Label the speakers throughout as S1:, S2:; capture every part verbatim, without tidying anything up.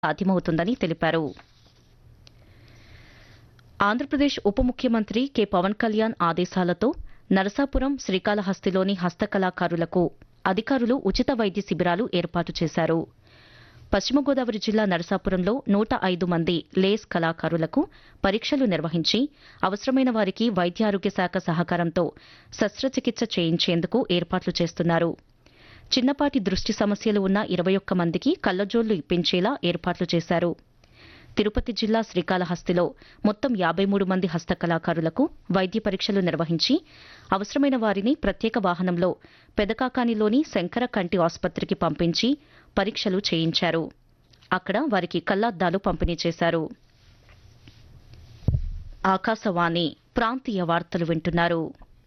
S1: సాధ్యమవుతుందని తెలిపారు. ఆంధ్రప్రదేశ్ ఉప ముఖ్యమంత్రి కె పవన్ కళ్యాణ్ ఆదేశాలతో నరసాపురం, శ్రీకాళహస్తిలోని హస్తకళాకారులకు అధికారులు ఉచిత వైద్య శిబిరాలు ఏర్పాటు చేశారు. పశ్చిమ గోదావరి జిల్లా నరసాపురంలో నూట ఐదు మంది లేస్ కళాకారులకు పరీక్షలు నిర్వహించి అవసరమైన వారికి వైద్యారోగ్య శాఖ సహకారంతో శస్త్రచికిత్స చేయించేందుకు ఏర్పాట్లు చేస్తున్నారు. చిన్నపాటి దృష్టి సమస్యలు ఉన్న ఇరవై ఒక్క మందికి కళ్లజోళ్లు ఇప్పించేలా ఏర్పాట్లు చేశారు. తిరుపతి జిల్లా శ్రీకాళహస్తిలో మొత్తం యాబై మూడు మంది హస్తకళాకారులకు వైద్య పరీక్షలు నిర్వహించి అవసరమైన వారిని ప్రత్యేక వాహనంలో పెదకాకానిలోని శంకర కంటి ఆసుపత్రికి పంపించి పరీక్షలు చేయించారు. అక్కడ వారికి కళ్లద్దాలు పంపిణీ చేశారు. ఆకాశవాణి ప్రాంతీయ వార్తలు వింటున్నారు.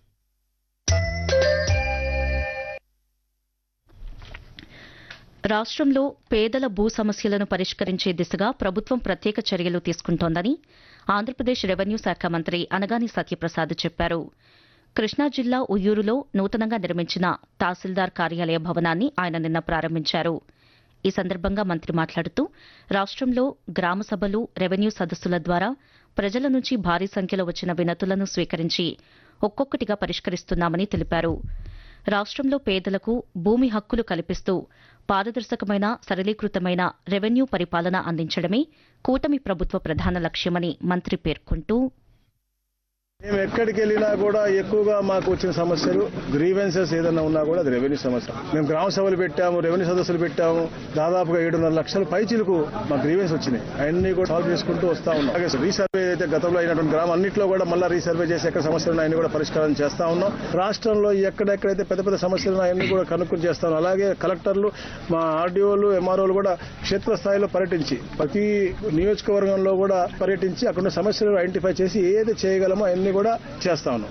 S1: రాష్ట్రంలో పేదల భూ సమస్యలను పరిష్కరించే దిశగా ప్రభుత్వం ప్రత్యేక చర్యలు తీసుకుంటోందని ఆంధ్రప్రదేశ్ రెవెన్యూ శాఖ మంత్రి అనగాని సత్యప్రసాద్ చెప్పారు. కృష్ణా జిల్లా ఉయ్యూరులో నూతనంగా నిర్మించిన తహసీల్దార్ కార్యాలయ భవనాన్ని ఆయన నిన్న ప్రారంభించారు. ఈ సందర్భంగా మంత్రి మాట్లాడుతూ రాష్ట్రంలో గ్రామ సభలు, రెవెన్యూ సదస్సుల ద్వారా ప్రజల నుంచి భారీ సంఖ్యలో వచ్చిన వినతులను స్వీకరించి ఒక్కొక్కటిగా పరిష్కరిస్తున్నామని తెలిపారు. రాష్ట్రంలో పేదలకు భూమి హక్కులు కల్పిస్తూ పారదర్శకమైన, సరళీకృతమైన రెవెన్యూ పరిపాలన అందించడమే కూటమి ప్రభుత్వ ప్రధాన లక్ష్యమని మంత్రి పేర్కొంటూ,
S2: మేము ఎక్కడికి వెళ్ళినా కూడా ఎక్కువగా మాకు వచ్చిన సమస్యలు గ్రీవెన్సెస్ ఏదైనా ఉన్నా కూడా అది రెవెన్యూ సమస్య. మేము గ్రామ సభలు పెట్టాము, రెవెన్యూ సదస్సులు పెట్టాము. దాదాపుగా ఏడున్నర లక్షల పైచీలకు మా గ్రీవెన్స్ వచ్చినాయి. అవన్నీ కూడా సాల్వ్ చేసుకుంటూ వస్తా ఉన్నాం. అలాగే రీసర్వే అయితే గతంలో అయినటువంటి గ్రామం అన్నింటిలో కూడా మళ్ళీ రీసర్వే చేసి ఎక్కడ సమస్యలు ఉన్నాయని కూడా పరిష్కారం చేస్తా ఉన్నాం. రాష్ట్రంలో ఎక్కడెక్కడైతే పెద్ద పెద్ద సమస్యలు ఉన్నాయన్నీ కూడా కనుక్కొని చేస్తా ఉన్నాం. అలాగే కలెక్టర్లు, మా ఆర్డీఓలు, ఎంఆర్ఓలు కూడా క్షేత్రస్థాయిలో పర్యటించి ప్రతి నియోజకవర్గంలో కూడా పర్యటించి అక్కడ సమస్యలు ఐడెంటిఫై చేసి ఏది చేయగలమో అవన్నీ కూడా చేస్తా ఉన్నాం.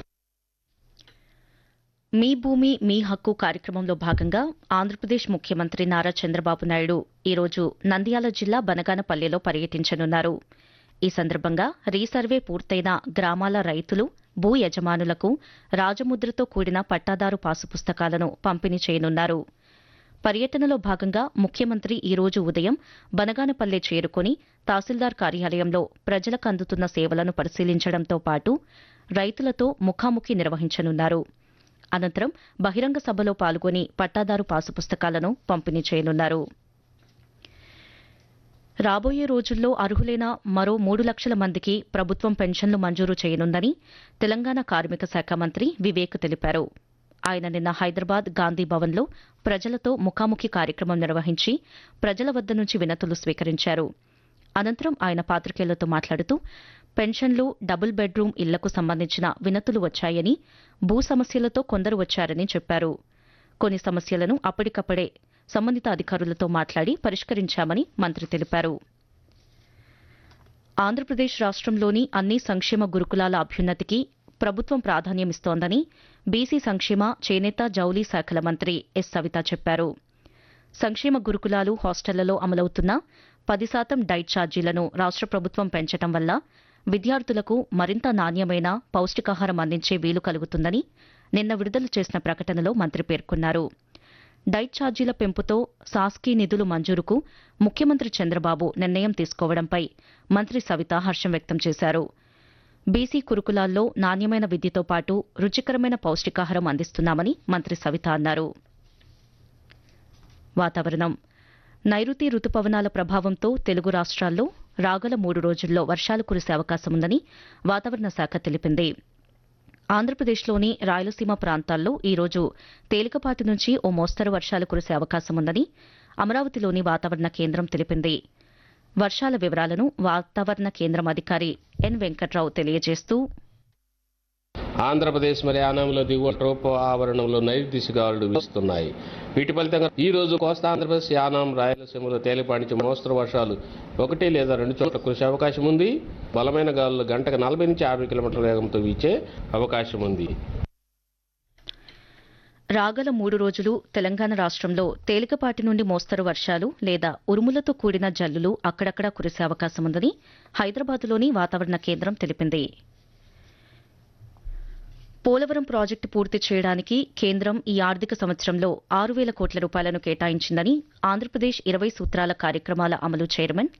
S1: మీ భూమి మీ హక్కు కార్యక్రమంలో భాగంగా ఆంధ్రప్రదేశ్ ముఖ్యమంత్రి నారా చంద్రబాబు నాయుడు ఈరోజు నంద్యాల జిల్లా బనగానపల్లెలో పర్యటించనున్నారు. ఈ సందర్భంగా రీసర్వే పూర్తయిన గ్రామాల రైతులు, భూ యజమానులకు రాజముద్రతో కూడిన పట్టాదారు పాసు పుస్తకాలను పంపిణీ చేయనున్నారు. పర్యటనలో భాగంగా ముఖ్యమంత్రి ఈరోజు ఉదయం బనగానపల్లె చేరుకుని తహసీల్దార్ కార్యాలయంలో ప్రజలకు అందుతున్న సేవలను పరిశీలించడంతో పాటు రైతులతో ముఖాముఖి నిర్వహించనున్నారు. అనంతరం బహిరంగ సభలో పాల్గొని పట్టాదారు పాసు పుస్తకాలను పంపిణీ చేయనున్నారు. రాబోయే రోజుల్లో అర్హులైన మరో మూడు లక్షల మందికి ప్రభుత్వం పెన్షన్లు మంజూరు చేయనుందని తెలంగాణ కార్మిక శాఖ మంత్రి వివేక్ తెలిపారు. ఆయన నిన్న హైదరాబాద్ గాంధీ భవన్లో ప్రజలతో ముఖాముఖి కార్యక్రమం నిర్వహించి ప్రజల వద్ద నుంచి వినతులు స్వీకరించారు. అనంతరం ఆయన పాత్రికేయులతో మాట్లాడుతూ పెన్షన్లు, డబుల్ బెడ్రూమ్ ఇళ్లకు సంబంధించిన వినతులు వచ్చాయని, భూ సమస్యలతో కొందరు వచ్చారని చెప్పారు. కొన్ని సమస్యలను అప్పటికప్పుడే సంబంధిత అధికారులతో మాట్లాడి పరిష్కరించామని మంత్రి తెలిపారు. ఆంధ్రప్రదేశ్ రాష్ట్రంలోని అన్ని సంక్షేమ గురుకులాల అభ్యున్నతికి ప్రభుత్వం ప్రాధాన్యమిస్తోందని బీసీ సంక్షేమ, చేనేత, జౌళి శాఖల మంత్రి ఎస్ సవిత చెప్పారు. సంక్షేమ గురుకులాలు, హాస్టళ్లలో అమలవుతున్న పది శాతం డైట్ ఛార్జీలను రాష్ట్ర ప్రభుత్వం పెంచడం వల్ల విద్యార్థులకు మరింత నాణ్యమైన పౌష్టికాహారం అందించే వీలు కలుగుతుందని నిన్న విడుదల చేసిన ప్రకటనలో మంత్రి పేర్కొన్నారు. డైట్ ఛార్జీల పెంపుతో సాస్కీ నిధులు మంజూరుకు ముఖ్యమంత్రి చంద్రబాబు నిర్ణయం తీసుకోవడంపై మంత్రి సవిత హర్షం వ్యక్తం చేశారు. బీసీ గురుకులాల్లో నాణ్యమైన విద్యతో పాటు రుచికరమైన పౌష్టికాహారం అందిస్తున్నామని మంత్రి సవిత అన్నారు. వాతావరణం. నైరుతి రుతుపవనాల ప్రభావంతో తెలుగు రాష్ట్రాల్లో రాగల మూడు రోజుల్లో వర్షాలు కురిసే అవకాశముందని వాతావరణ శాఖ తెలిపింది. ఆంధ్రప్రదేశ్లోని రాయలసీమ ప్రాంతాల్లో ఈ రోజు తేలికపాటి నుంచి ఓ మోస్తరు వర్షాలు కురిసే అవకాశముందని అమరావతిలోని వాతావరణ కేంద్రం తెలిపింది. వర్షాల వివరాలను వాతావరణ కేంద్రం అధికారి ఎన్ వెంకట్రావు తెలియజేస్తూ,
S3: ఆంధ్రప్రదేశ్ మరి యానంలో దిగువ ట్రోపో ఆవరణంలో నైరుతి దిశగాలులు వీస్తున్నాయి. వీటి ఫలితంగా ఈ రోజు కోస్తా ఆంధ్రప్రదేశ్, యానం, రాయలసీమలో తేలిపాటి నుంచి మోస్తరు వర్షాలు ఒకటి లేదా రెండు చోట్ల కురిసే అవకాశం ఉంది. బలమైన గాలులు గంటకు నలభై నుంచి యాభై కిలోమీటర్ల వేగంతో వీచే అవకాశం ఉంది.
S1: రాగల మూడు రోజులు తెలంగాణ రాష్ట్రంలో తేలికపాటి నుండి మోస్తరు వర్షాలు లేదా ఉరుములతో కూడిన జల్లులు అక్కడక్కడా కురిసే అవకాశముందని హైదరాబాద్లోని వాతావరణ కేంద్రం తెలిపింది. పోలవరం ప్రాజెక్టు పూర్తి చేయడానికి కేంద్రం ఈ ఆర్థిక సంవత్సరంలో ఆరు వేల కోట్ల రూపాయలను కేటాయించిందని ఆంధ్రప్రదేశ్ ఇరవై సూత్రాల కార్యక్రమాల అమలు చైర్మన్